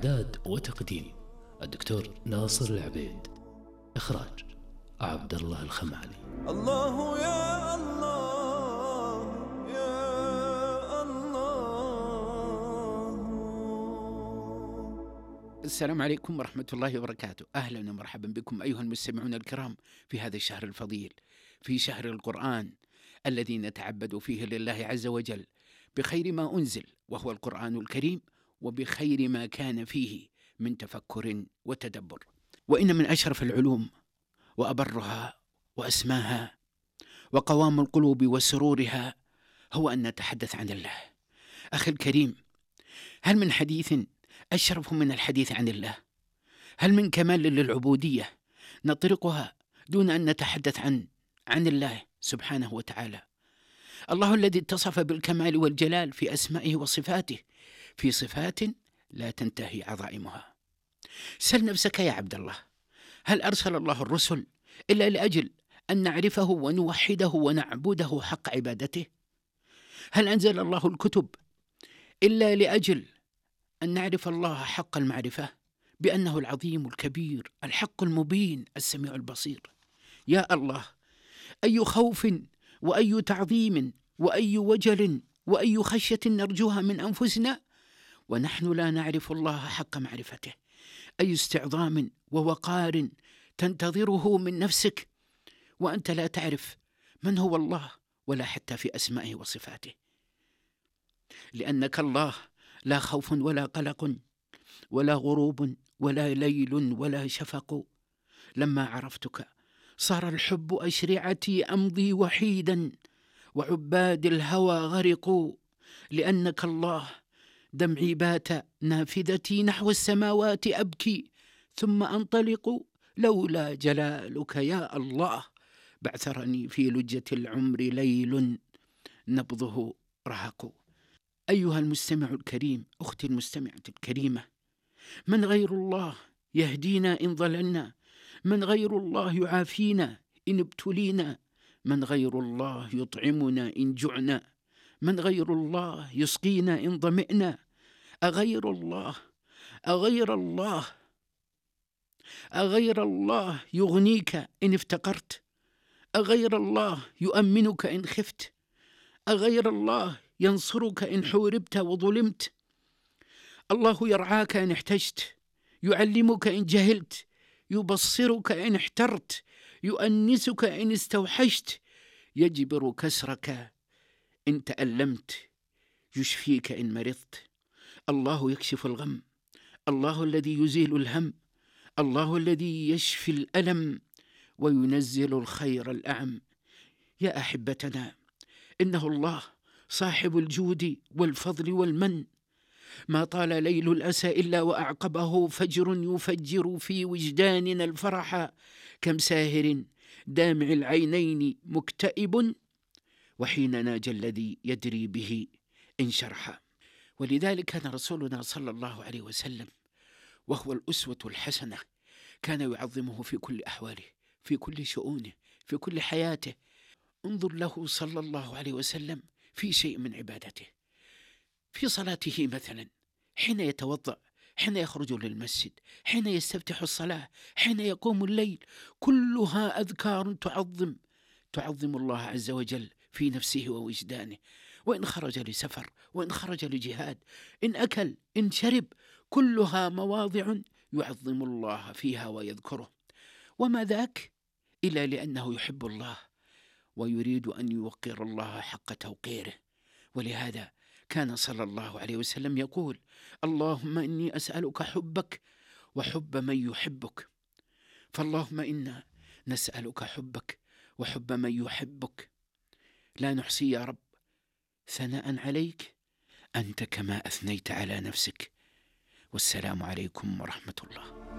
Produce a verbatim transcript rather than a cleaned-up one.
إعداد وتقديم الدكتور ناصر العبيد. إخراج عبد الله الخمعلي. الله يا الله يا الله. السلام عليكم ورحمة الله وبركاته. أهلا ومرحبا بكم أيها المستمعون الكرام في هذا الشهر الفضيل، في شهر القرآن الذي نتعبد فيه لله عز وجل بخير ما أنزل وهو القرآن الكريم، وبخير ما كان فيه من تفكر وتدبر. وإن من أشرف العلوم وأبرها وأسماها وقوام القلوب وسرورها هو أن نتحدث عن الله. أخي الكريم، هل من حديث أشرف من الحديث عن الله؟ هل من كمال للعبودية نطرقها دون أن نتحدث عن عن الله سبحانه وتعالى؟ الله الذي اتصف بالكمال والجلال في أسمائه وصفاته، في صفات لا تنتهي عظائمها. سل نفسك يا عبد الله، هل أرسل الله الرسل إلا لأجل أن نعرفه ونوحده ونعبده حق عبادته؟ هل أنزل الله الكتب إلا لأجل أن نعرف الله حق المعرفة بأنه العظيم الكبير الحق المبين السميع البصير؟ يا الله، أي خوف وأي تعظيم وأي وجل وأي خشية نرجوها من أنفسنا ونحن لا نعرف الله حق معرفته. أي استعظام ووقار تنتظره من نفسك وأنت لا تعرف من هو الله ولا حتى في أسمائه وصفاته. لأنك الله لا خوف ولا قلق ولا غروب ولا ليل ولا شفق. لما عرفتك صار الحب أشرعتي أمضي وحيدا وعباد الهوى غرقوا. لأنك الله دمعي بات نافذتي نحو السماوات أبكي ثم أنطلق. لولا جلالك يا الله بعثرني في لجة العمر ليل نبضه رهق. أيها المستمع الكريم، أختي المستمعة الكريمة، من غير الله يهدينا إن ضللنا، من غير الله يعافينا إن ابتلينا، من غير الله يطعمنا إن جعنا، من غير الله يسقينا إن ظمئنا. أغير الله أغير الله أغير الله يغنيك إن افتقرت، أغير الله يؤمنك إن خفت، أغير الله ينصرك إن حوربت وظلمت. الله يرعاك إن احتجت، يعلمك إن جهلت، يبصرك إن احترت، يؤنسك إن استوحشت، يجبر كسرك إن تألمت، يشفيك إن مرضت. الله يكشف الغم، الله الذي يزيل الهم، الله الذي يشفي الألم وينزل الخير الأعم. يا أحبتنا، إنه الله صاحب الجود والفضل والمن. ما طال ليل الأسى إلا وأعقبه فجر يفجر في وجداننا الفرح. كم ساهر دامع العينين مكتئب وحين ناجى الذي يدري به انشرح. ولذلك كان رسولنا صلى الله عليه وسلم وهو الأسوة الحسنة كان يعظمه في كل أحواله، في كل شؤونه، في كل حياته. انظر له صلى الله عليه وسلم في شيء من عبادته، في صلاته مثلا، حين يتوضأ، حين يخرج للمسجد، حين يستفتح الصلاة، حين يقوم الليل، كلها أذكار تعظم تعظم الله عز وجل في نفسه ووجدانه. وإن خرج لسفر، وإن خرج لجهاد، إن أكل، إن شرب، كلها مواضع يعظم الله فيها ويذكره. وما ذاك إلا لأنه يحب الله ويريد أن يوقر الله حق توقيره. ولهذا كان صلى الله عليه وسلم يقول: اللهم إني أسألك حبك وحب من يحبك. فاللهم إنا نسألك حبك وحب من يحبك. لا نحصي يا رب ثناء عليك، أنت كما أثنيت على نفسك. والسلام عليكم ورحمة الله.